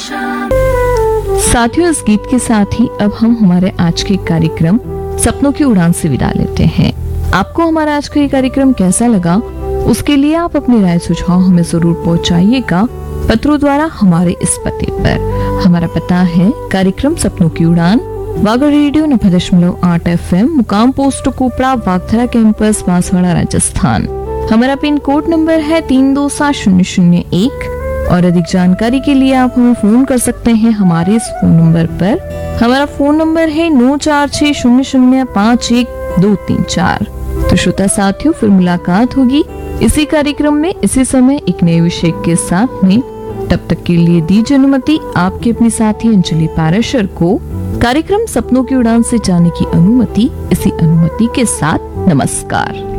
साथियों, इस गीत के साथ ही अब हम हमारे आज के कार्यक्रम सपनों की उड़ान से विदा लेते हैं। आपको हमारा आज का ये कार्यक्रम कैसा लगा, उसके लिए आप अपनी राय सुझाव हमें जरूर पहुंचाइएगा पत्रों द्वारा हमारे इस पते पर। हमारा पता है कार्यक्रम सपनों की उड़ान, वागड़ रेडियो 90.8 FM, मुकाम पोस्ट कोपड़ा, वागथरा कैंपस, बांसवाड़ा, राजस्थान। हमारा पिन कोड नंबर है 327001। और अधिक जानकारी के लिए आप हमें फोन कर सकते हैं हमारे इस फोन नंबर पर। हमारा फोन नंबर है 9460051234। तो श्रोता साथियों, फिर मुलाकात होगी इसी कार्यक्रम में इसी समय एक नए विषय के साथ में। तब तक के लिए दीजिए अनुमति आपके अपनी साथी अंजलि पाराशर को कार्यक्रम सपनों की उड़ान से जाने की अनुमति। इसी अनुमति के साथ नमस्कार।